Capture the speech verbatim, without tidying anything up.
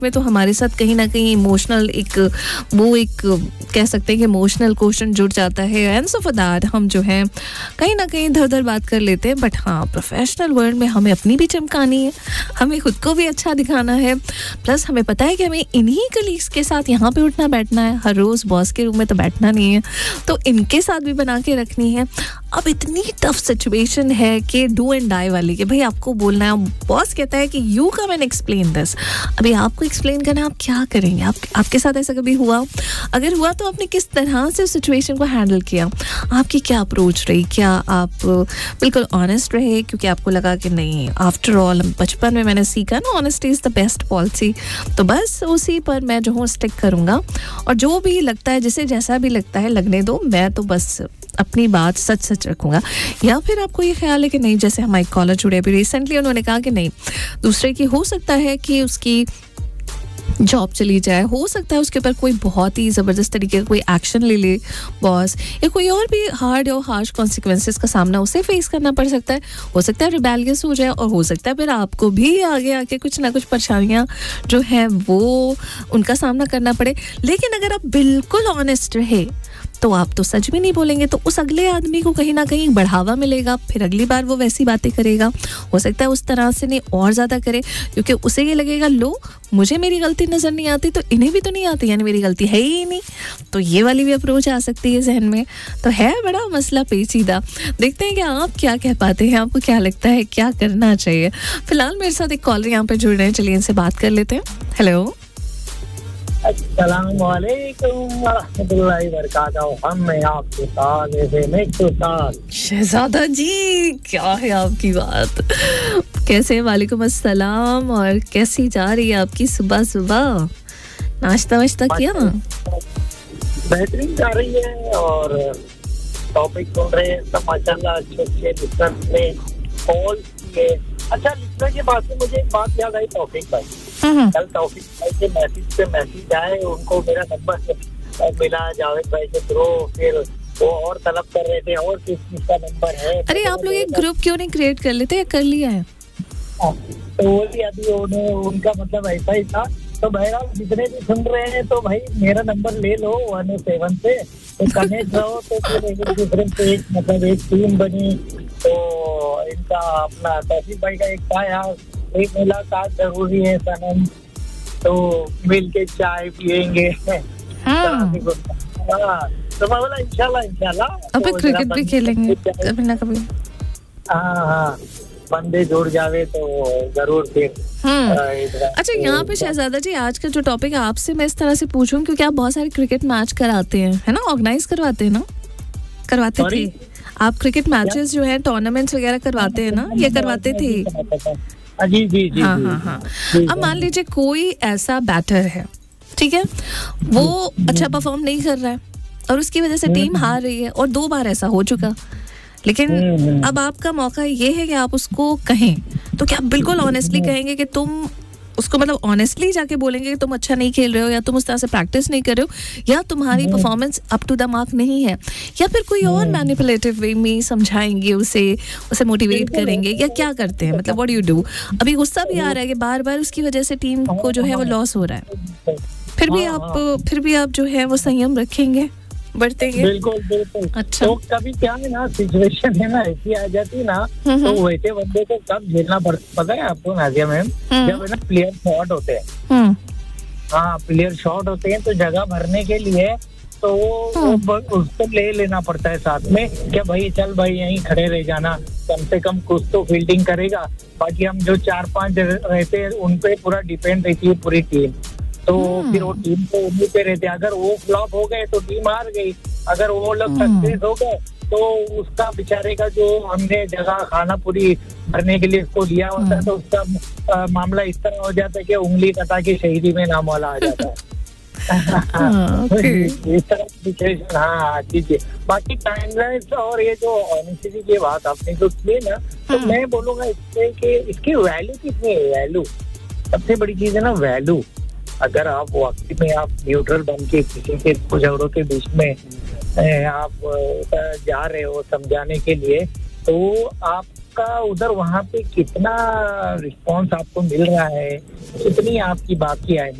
में तो हमारे साथ कहीं ना कहीं इमोशनल एक वो एक कह सकते हैं कि इमोशनल क्वेश्चन जुड़ जाता है एंड सो फॉर दैट हम जो है कहीं ना कहीं इधर उधर बात कर लेते हैं. बट हाँ, प्रोफेशनल वर्ल्ड में हमें अपनी भी चमकानी है, हमें खुद को भी अच्छा दिखाना है. प्लस हमें पता है कि हमें इन्हीं कलीग्स के साथ यहाँ पे उठना बैठना है, हर रोज़ बॉस के रूम में तो बैठना नहीं है, तो इनके साथ भी बना के रखनी है. अब इतनी टफ सिचुएशन है कि डू एंड डाई वाली, कि भाई आपको बोलना है. बॉस कहता है कि you come and explain this. अभी आपको एक्सप्लेन करना है, आप क्या करेंगे? आप आपके साथ ऐसा कभी हुआ? अगर हुआ तो आपने किस तरह से उस सिचुएशन को हैंडल किया? आपकी क्या अप्रोच रही? क्या आप बिल्कुल ऑनेस्ट रहे क्योंकि आपको लगा कि नहीं, आफ्टर ऑल बचपन में मैंने सीखा ना, honesty is the best policy, तो बस उसी पर मैं जो हूँ स्टिक करूँगा और जो भी लगता है, जिसे जैसा भी लगता है लगने दो, मैं तो बस अपनी बात सच सच रखूँगा. या फिर आपको ये ख्याल है कि नहीं, जैसे हमारे कॉलर जुड़े अभी रिसेंटली, उन्होंने कहा कि नहीं, दूसरे की हो सकता है कि उसकी जॉब चली जाए, हो सकता है उसके ऊपर कोई बहुत ही ज़बरदस्त तरीके का कोई एक्शन ले ले बॉस, या कोई और भी हार्ड और हार्श कॉन्सिक्वेंसेस का सामना उसे फेस करना पड़ सकता है. हो सकता है रिबेलियस हो जाए और हो सकता है फिर आपको भी आगे आके कुछ ना कुछ परेशानियां जो हैं वो उनका सामना करना पड़े. लेकिन अगर आप बिल्कुल ऑनेस्ट रहे तो आप तो सच भी नहीं बोलेंगे, तो उस अगले आदमी को कहीं ना कहीं बढ़ावा मिलेगा, फिर अगली बार वो वैसी बातें करेगा. हो सकता है उस तरह से नहीं और ज़्यादा करे, क्योंकि उसे ये लगेगा लो मुझे मेरी गलती नज़र नहीं आती तो इन्हें भी तो नहीं आती, यानी मेरी गलती है ही नहीं. तो ये वाली भी अप्रोच आ सकती है जहन में. तो है बड़ा मसला पेचीदा. देखते हैं कि आप क्या कह पाते हैं, आपको क्या लगता है क्या करना चाहिए. फिलहाल मेरे साथ एक कॉलर यहाँ पे जुड़ रहे हैं, चलिए इनसे बात कर लेते हैं. हेलो, अस्सलाम वालेकुम रहमतुल्लाहि व बरकातहू. हम हैं आपके साथ ऐसे में तो साथ. शहजादा जी, क्या है आपकी बात? कैसे? वालेकुम अस्सलाम. और कैसी जा रही है आपकी सुबह सुबह? नाश्ता वाश्ता किया? बेहतरीन जा रही है और टॉपिक सुन रहे हैं सब माशाल्लाह. अच्छे अच्छे लिसनर्स ने कॉल किए. अच्छा, लिसनर के बाद से मुझे एक बात याद आई टॉपिक पर. कल टॉपिक भाई के मैसेज पे मैसेज आए, उनको मेरा नंबर मिला जावेद भाई के थ्रू, फिर वो और तलब कर रहे थे और किस किस का नंबर है. अरे आप लोग एक ग्रुप क्यों नहीं क्रिएट कर लेते, या कर लिया है? तो वो भी अभी उन्हें उनका मतलब ऐसा ही था. तो बहरहाल जितने भी सुन रहे हैं तो भाई मेरा नंबर ले लो वन सेवन से, तो कनेक्ट रहो. तो फिर एक दूसरे से एक मतलब एक टीम बनी. तो इनका अपना तौफीक भाई का एक था यार, एक मुलाकात जरूरी है सनम, तो मिल के चाय पियेंगे. हाँ. तो मैं बोला इंशाल्लाह इंशाल्लाह अब क्रिकेट भी खेलेंगे कभी ना कभी. हाँ हाँ, बंदे जुड़ जावे तो जरूर. फिर अच्छा, यहाँ पे शहजादा जी आज का जो टॉपिक है आपसे मैं इस तरह से पूछूं क्योंकि आप बहुत सारे क्रिकेट मैच कराते हैं, है ना, ऑर्गेनाइज करवाते हैं ना, करवाते थे आप क्रिकेट मैचेस जो है, टूर्नामेंट्स वगैरह करवाते हैं ना, ये करवाते थे? जी जी जी. हाँ हाँ हाँ. अब मान लीजिए कोई ऐसा बैटर है, ठीक है, वो अच्छा परफॉर्म नहीं कर रहा है और उसकी वजह से टीम हार रही है, और दो बार ऐसा हो चुका. लेकिन अब आपका मौका ये है कि आप उसको कहें, तो क्या आप बिल्कुल ऑनेस्टली कहेंगे कि तुम उसको मतलब ऑनेस्टली जाके बोलेंगे कि तुम अच्छा नहीं खेल रहे हो, या तुम उस तरह से प्रैक्टिस नहीं कर रहे हो, या तुम्हारी performance up to the mark नहीं है, या फिर कोई और मैनिपुलेटिव वे में समझाएंगे उसे, उसे मोटिवेट करेंगे, या क्या करते हैं? मतलब व्हाट डू यू डू? अभी गुस्सा भी आ रहा है कि बार बार उसकी वजह से टीम को जो है वो लॉस हो रहा है, फिर भी आप फिर भी आप जो है वो संयम रखेंगे, बढ़तेंगे? बिल्कुल बिल्कुल. अच्छा, तो कभी क्या है ना, सिचुएशन है ना ऐसी आ जाती ना, तो वैसे बंदे को कब झेलना पड़ता पता है आपको नाजिया मैम? जब है ना प्लेयर शॉर्ट होते हैं. हाँ, प्लेयर शॉर्ट होते हैं तो जगह भरने के लिए तो वो उसको ले लेना पड़ता है साथ में, क्या भाई चल भाई यहीं खड़े रह जाना, कम से कम कुछ तो फील्डिंग करेगा. बाकी हम जो चार पांच रहते हैं उन पे पूरा डिपेंड रहती है पूरी टीम. तो फिर वो टीम को उम्मीद पे रहते हैं, अगर वो फ्लॉप हो गए तो टीम हार गई, अगर वो लोग सक्सेस हो गए तो उसका बेचारे का जो हमने जगह खाना पूरी भरने के लिए उसको लिया होता है, तो उसका आ, मामला इस तरह हो जाता है कि उंगली कटा के शहीदी में नाम वाला आ जाता है. इस तरह सिचुएशन. हाँ जी जी. बाकी टाइमलाइन और ये जो ऑनेस्टी की बात आपने जो की ना, तो मैं बोलूंगा इससे कि इसकी वैल्यू कितनी है. वैल्यू सबसे बड़ी चीज है ना, वैल्यू. अगर आप वाकई में आप न्यूट्रल बन के किसी के झगड़ों के बीच में आप जा रहे हो समझाने के लिए, तो आप आपका उधर वहाँ पे कितना रिस्पॉन्स आपको मिल रहा है, कितनी आपकी बाकी आएगी